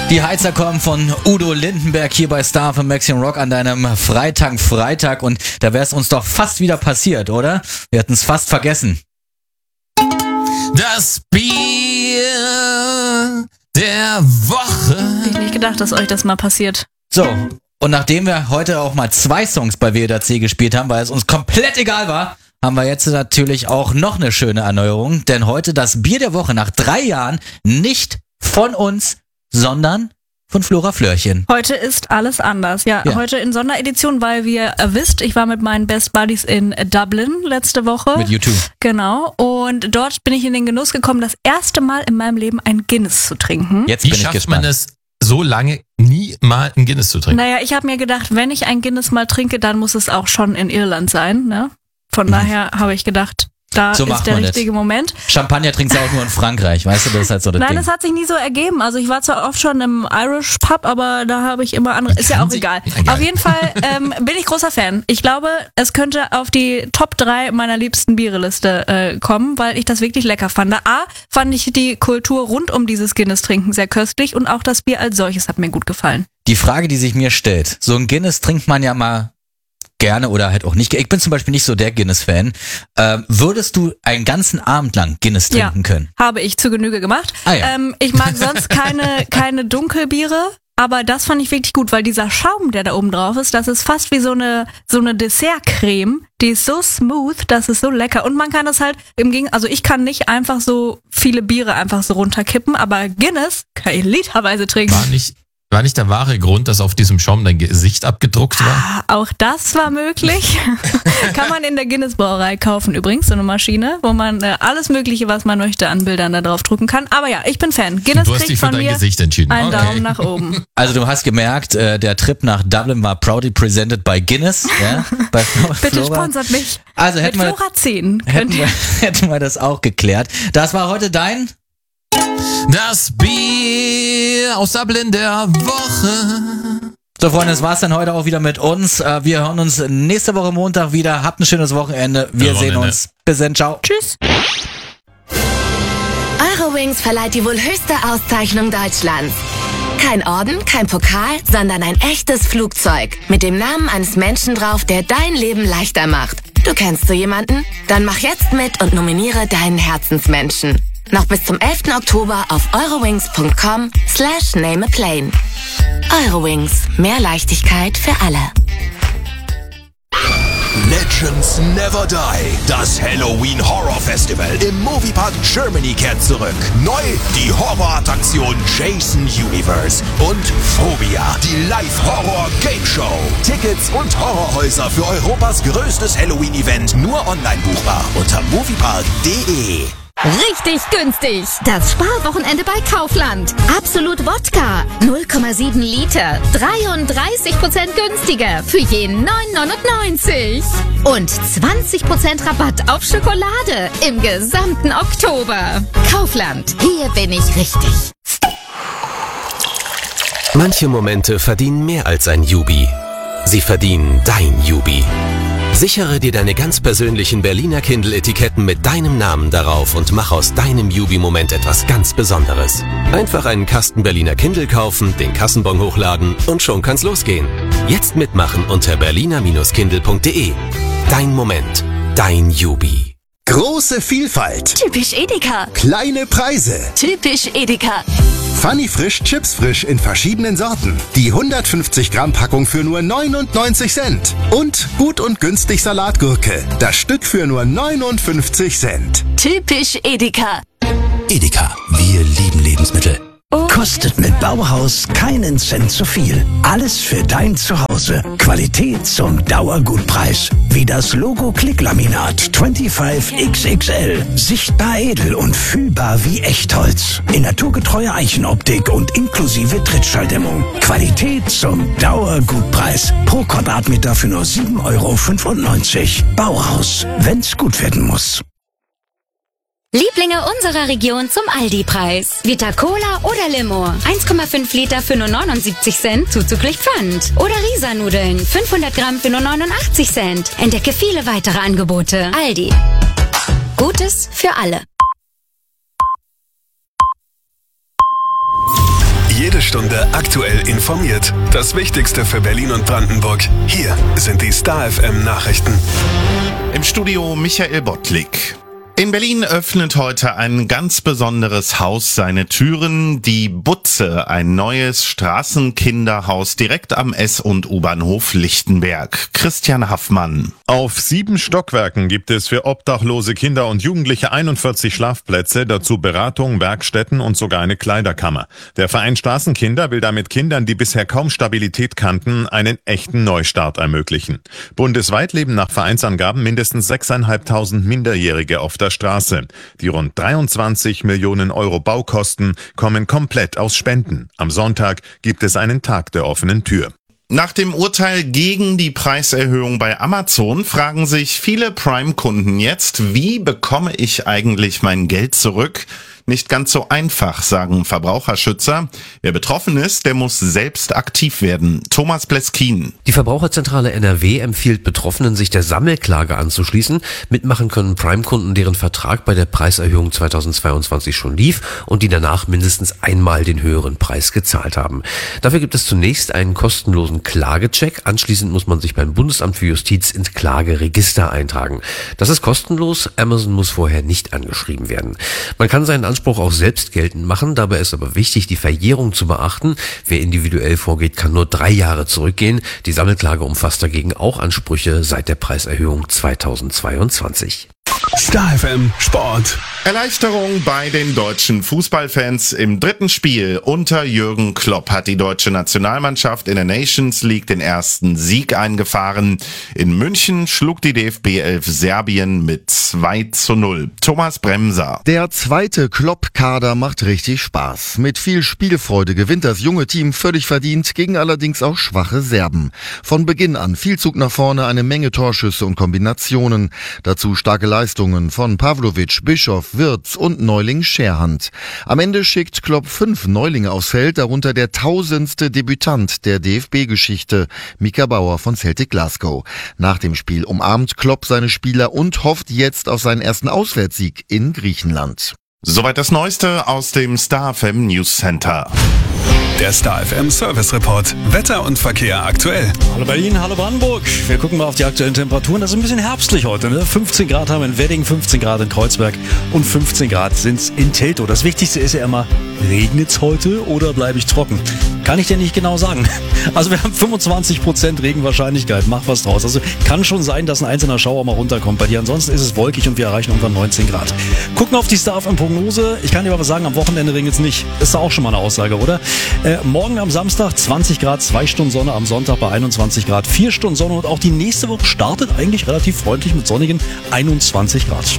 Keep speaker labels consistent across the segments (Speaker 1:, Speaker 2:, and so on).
Speaker 1: Die Heizer kommen von Udo Lindenberg hier bei Star FM Maximum Rock an deinem Freitag und da wäre es uns doch fast wieder passiert, oder? Wir hatten es fast vergessen.
Speaker 2: Das Bier der Woche.
Speaker 3: Ich hätte nicht gedacht, dass euch das mal passiert.
Speaker 1: So, und nachdem wir heute auch mal 2 Songs bei WDC gespielt haben, weil es uns komplett egal war, haben wir jetzt natürlich auch noch eine schöne Erneuerung, denn heute das Bier der Woche nach 3 Jahren nicht von uns, sondern von Flora Flörchen.
Speaker 3: Heute ist alles anders. Ja, heute in Sonderedition, weil wir wisst, ich war mit meinen Best Buddies in Dublin letzte Woche.
Speaker 1: Mit U2.
Speaker 3: Genau. Und dort bin ich in den Genuss gekommen, das erste Mal in meinem Leben ein Guinness zu trinken.
Speaker 1: Jetzt
Speaker 2: Wie
Speaker 1: bin ich
Speaker 2: schafft
Speaker 1: gespannt.
Speaker 2: man es, so lange nie mal ein Guinness zu trinken?
Speaker 3: Naja, ich habe mir gedacht, wenn ich ein Guinness mal trinke, dann muss es auch schon in Irland sein. Ne? Von daher habe ich gedacht, da
Speaker 1: So
Speaker 3: ist
Speaker 1: macht
Speaker 3: der
Speaker 1: man
Speaker 3: richtige Moment.
Speaker 1: Champagner trinkst du auch nur in Frankreich, weißt du, das ist halt so das
Speaker 3: Nein,
Speaker 1: Ding.
Speaker 3: das hat sich nie so ergeben. Also ich war zwar oft schon im Irish Pub, aber da habe ich immer andere. Ist ja auch egal. Auf jeden Fall bin ich großer Fan. Ich glaube, es könnte auf die Top 3 meiner liebsten Biereliste kommen, weil ich das wirklich lecker fand. Fand ich die Kultur rund um dieses Guinness-Trinken sehr köstlich und auch das Bier als solches hat mir gut gefallen.
Speaker 1: Die Frage, die sich mir stellt, so ein Guinness trinkt man ja mal gerne oder halt auch nicht. Ich bin zum Beispiel nicht so der Guinness-Fan. Würdest du einen ganzen Abend lang Guinness trinken können?
Speaker 3: Habe ich zu Genüge gemacht.
Speaker 1: Ah, ja.
Speaker 3: Ich mag sonst keine Dunkelbiere, aber das fand ich wirklich gut, weil dieser Schaum, der da oben drauf ist, das ist fast wie so eine Dessertcreme. Die ist so smooth, das ist so lecker. Und man kann das halt also ich kann nicht einfach so viele Biere einfach so runterkippen, aber Guinness kann ich literweise trinken.
Speaker 2: War nicht der wahre Grund, dass auf diesem Schaum dein Gesicht abgedruckt war?
Speaker 3: Auch das war möglich. Kann man in der Guinness-Brauerei kaufen übrigens, so eine Maschine, wo man alles Mögliche, was man möchte, an Bildern da drauf drucken kann. Aber ja, ich bin Fan. Guinness
Speaker 2: Du hast
Speaker 3: kriegt
Speaker 2: dich für
Speaker 3: von
Speaker 2: dein
Speaker 3: mir
Speaker 2: Gesicht entschieden.
Speaker 3: einen
Speaker 2: Okay.
Speaker 3: Daumen nach oben.
Speaker 1: Also du hast gemerkt, der Trip nach Dublin war proudly presented by Guinness. Ja, bei
Speaker 3: Bitte
Speaker 1: Flora.
Speaker 3: sponsert mich.
Speaker 1: Also
Speaker 3: Mit Flora 10 könnt ihr.
Speaker 1: hätten wir das auch geklärt. Das war heute dein...
Speaker 2: Das Bier aus Dublin der Woche.
Speaker 1: So Freunde, das war's dann heute auch wieder mit uns. Wir hören uns nächste Woche Montag wieder. Habt ein schönes Wochenende. Wir sehen uns. Bis dann. Ciao.
Speaker 3: Tschüss.
Speaker 4: Eurowings verleiht die wohl höchste Auszeichnung Deutschlands. Kein Orden, kein Pokal, sondern ein echtes Flugzeug. Mit dem Namen eines Menschen drauf, der dein Leben leichter macht. Du kennst so jemanden? Dann mach jetzt mit und nominiere deinen Herzensmenschen. Noch bis zum 11. Oktober auf eurowings.com/nameaplane. Eurowings. Mehr Leichtigkeit für alle.
Speaker 5: Legends Never Die. Das Halloween Horror Festival im Moviepark Germany kehrt zurück. Neu die Horrorattraktion Jason Universe und Phobia, die Live-Horror-Game-Show. Tickets und Horrorhäuser für Europas größtes Halloween-Event nur online buchbar unter moviepark.de.
Speaker 6: Richtig günstig. Das Sparwochenende bei Kaufland. Absolut Wodka. 0,7 Liter. 33% günstiger. Für je 9,99. Und 20% Rabatt auf Schokolade. Im gesamten Oktober. Kaufland. Hier bin ich richtig.
Speaker 7: Manche Momente verdienen mehr als ein Jubi. Sie verdienen dein Jubi. Sichere dir deine ganz persönlichen Berliner Kindle-Etiketten mit deinem Namen darauf und mach aus deinem Jubi-Moment etwas ganz Besonderes. Einfach einen Kasten Berliner Kindle kaufen, den Kassenbon hochladen und schon kann's losgehen. Jetzt mitmachen unter berliner-kindle.de. Dein Moment, dein Jubi.
Speaker 5: Große Vielfalt.
Speaker 6: Typisch Edeka.
Speaker 5: Kleine Preise.
Speaker 6: Typisch Edeka.
Speaker 5: Funny Frisch Chips Frisch in verschiedenen Sorten. Die 150 Gramm Packung für nur 99 Cent. Und gut und günstig Salatgurke. Das Stück für nur 59 Cent.
Speaker 6: Typisch Edeka.
Speaker 8: Edeka, wir lieben Lebensmittel. Kostet mit Bauhaus keinen Cent zu viel. Alles für dein Zuhause. Qualität zum Dauergutpreis. Wie das Logo Klicklaminat 25XXL. Sichtbar edel und fühlbar wie Echtholz. In naturgetreuer Eichenoptik und inklusive Trittschalldämmung. Qualität zum Dauergutpreis. Pro Quadratmeter für nur 7,95 €. Bauhaus, wenn's gut werden muss.
Speaker 9: Lieblinge unserer Region zum Aldi-Preis. Vita Cola oder Limo. 1,5 Liter für nur 79 Cent, zuzüglich Pfand. Oder Risa-Nudeln, 500 Gramm für nur 89 Cent. Entdecke viele weitere Angebote. Aldi. Gutes für alle.
Speaker 10: Jede Stunde aktuell informiert. Das Wichtigste für Berlin und Brandenburg. Hier sind die Star FM Nachrichten.
Speaker 11: Im Studio Michael Bottlik. In Berlin öffnet heute ein ganz besonderes Haus seine Türen. Die Butze, ein neues Straßenkinderhaus direkt am S- und U-Bahnhof Lichtenberg. Christian Haffmann.
Speaker 12: Auf 7 Stockwerken gibt es für obdachlose Kinder und Jugendliche 41 Schlafplätze, dazu Beratung, Werkstätten und sogar eine Kleiderkammer. Der Verein Straßenkinder will damit Kindern, die bisher kaum Stabilität kannten, einen echten Neustart ermöglichen. Bundesweit leben nach Vereinsangaben mindestens 6.500 Minderjährige auf der Straße. Die rund 23 Millionen Euro Baukosten kommen komplett aus Spenden. Am Sonntag gibt es einen Tag der offenen Tür.
Speaker 11: Nach dem Urteil gegen die Preiserhöhung bei Amazon fragen sich viele Prime-Kunden jetzt, wie bekomme ich eigentlich mein Geld zurück? Nicht ganz so einfach, sagen Verbraucherschützer. Wer betroffen ist, der muss selbst aktiv werden. Thomas Pleskin.
Speaker 13: Die Verbraucherzentrale NRW empfiehlt Betroffenen, sich der Sammelklage anzuschließen. Mitmachen können Prime-Kunden, deren Vertrag bei der Preiserhöhung 2022 schon lief und die danach mindestens einmal den höheren Preis gezahlt haben. Dafür gibt es zunächst einen kostenlosen Klagecheck. Anschließend muss man sich beim Bundesamt für Justiz ins Klageregister eintragen. Das ist kostenlos. Amazon muss vorher nicht angeschrieben werden. Man kann seinen Anspruch auch selbst geltend machen. Dabei ist aber wichtig, die Verjährung zu beachten. Wer individuell vorgeht, kann nur 3 Jahre zurückgehen. Die Sammelklage umfasst dagegen auch Ansprüche seit der Preiserhöhung 2022.
Speaker 10: Star FM Sport.
Speaker 11: Erleichterung bei den deutschen Fußballfans. Im 3. Spiel unter Jürgen Klopp hat die deutsche Nationalmannschaft in der Nations League den ersten Sieg eingefahren. In München schlug die DFB 11 Serbien mit 2:0. Thomas Bremser.
Speaker 14: Der zweite Klopp-Kader macht richtig Spaß. Mit viel Spielfreude gewinnt das junge Team völlig verdient gegen allerdings auch schwache Serben. Von Beginn an viel Zug nach vorne, eine Menge Torschüsse und Kombinationen. Dazu starke Leistungen von Pavlovic, Bischof, Wirtz und Neuling Scherhand. Am Ende schickt Klopp 5 Neulinge aufs Feld, darunter der 1000. Debütant der DFB-Geschichte, Mika Bauer von Celtic Glasgow. Nach dem Spiel umarmt Klopp seine Spieler und hofft jetzt auf seinen ersten Auswärtssieg in Griechenland.
Speaker 11: Soweit das Neueste aus dem Star FM News Center.
Speaker 10: Der Star FM Service Report. Wetter und Verkehr aktuell.
Speaker 15: Hallo Berlin, hallo Brandenburg. Wir gucken mal auf die aktuellen Temperaturen. Das ist ein bisschen herbstlich heute, ne? 15 Grad haben wir in Wedding, 15 Grad in Kreuzberg und 15 Grad sind's in Teltow. Das Wichtigste ist ja immer, regnet's heute oder bleibe ich trocken? Kann ich dir nicht genau sagen. Also wir haben 25% Regenwahrscheinlichkeit. Mach was draus. Also kann schon sein, dass ein einzelner Schauer mal runterkommt bei dir. Ansonsten ist es wolkig und wir erreichen irgendwann 19 Grad. Gucken auf die Star FM Prognose. Ich kann dir aber sagen, am Wochenende regnet's nicht. Ist da auch schon mal eine Aussage, oder? Morgen am Samstag 20 Grad, 2 Stunden Sonne, am Sonntag bei 21 Grad, 4 Stunden Sonne und auch die nächste Woche startet eigentlich relativ freundlich mit sonnigen 21 Grad.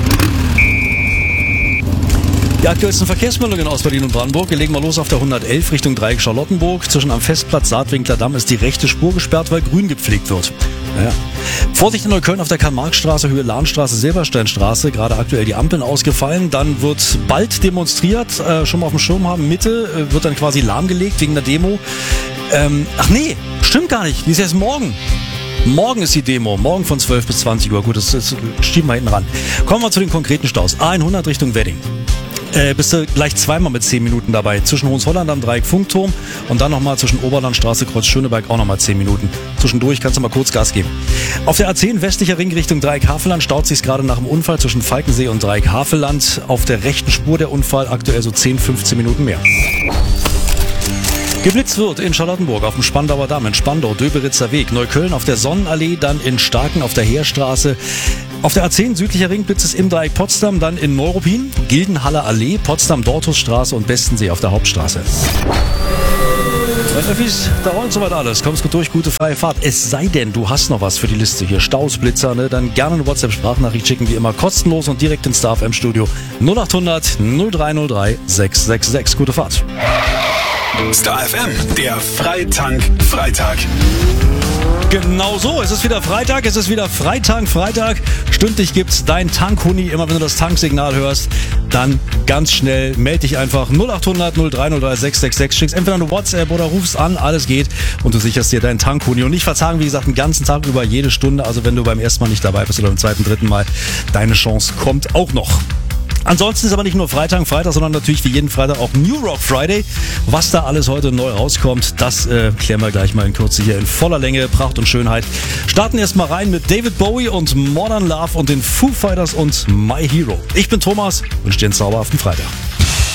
Speaker 15: Die aktuellsten Verkehrsmeldungen aus Berlin und Brandenburg. Wir legen mal los auf der 111 Richtung Dreieck Charlottenburg. Zwischen am Festplatz Saatwinkler Damm ist die rechte Spur gesperrt, weil grün gepflegt wird. Naja. Vorsicht in Neukölln auf der Karl-Marx-Straße, Höhe Lahnstraße, Silbersteinstraße. Gerade aktuell die Ampeln ausgefallen. Dann wird bald demonstriert, schon mal auf dem Schirm haben. Mitte wird dann quasi lahmgelegt wegen der Demo. Ach nee, stimmt gar nicht. Die ist erst morgen. Morgen ist die Demo, morgen von 12 bis 20 Uhr. Gut, das schieben wir hinten ran. Kommen wir zu den konkreten Staus. A100 Richtung Wedding. Bist du gleich zweimal mit 10 Minuten dabei. Zwischen Hohenzollern am Dreieck Funkturm und dann nochmal zwischen Oberlandstraße, Kreuz Schöneberg auch nochmal 10 Minuten. Zwischendurch kannst du mal kurz Gas geben. Auf der A10 westlicher Ring Richtung Dreieck Havelland staut sich gerade nach dem Unfall zwischen Falkensee und Dreieck Havelland. Auf der rechten Spur der Unfall aktuell so 10, 15 Minuten mehr. Geblitzt wird in Charlottenburg auf dem Spandauer Damm, in Spandau, Döberitzer Weg, Neukölln auf der Sonnenallee, dann in Starken auf der Heerstraße. Auf der A10 südlicher Ring blitzt es im Dreieck Potsdam, dann in Neuruppin, Gildenhaller Allee, Potsdam, Dortusstraße und Bestensee auf der Hauptstraße. Öffis, da rollt soweit alles. Kommst gut durch, gute freie Fahrt. Es sei denn, du hast noch was für die Liste hier. Staus, Blitzer, ne? Dann gerne eine WhatsApp-Sprachnachricht schicken, wie immer kostenlos und direkt ins Star FM Studio 0800 0303 666. Gute Fahrt.
Speaker 10: Star FM, der Freitank-Freitag.
Speaker 15: Genau so, es ist wieder Freitag, Freitag. Stündlich gibt's dein Tankhuni. Immer wenn du das Tanksignal hörst, dann ganz schnell melde dich einfach 0800 0303 666. Schickst entweder eine WhatsApp oder rufst an, alles geht und du sicherst dir deinen Tankhuni. Und nicht verzagen, wie gesagt, den ganzen Tag über, jede Stunde. Also wenn du beim ersten Mal nicht dabei bist oder beim zweiten, dritten Mal, deine Chance kommt auch noch. Ansonsten ist aber nicht nur Freitag, sondern natürlich wie jeden Freitag auch New Rock Friday. Was da alles heute neu rauskommt, das klären wir gleich mal in Kürze hier in voller Länge, Pracht und Schönheit. Starten erstmal rein mit David Bowie und Modern Love und den Foo Fighters und My Hero. Ich bin Thomas, wünsche dir einen zauberhaften Freitag.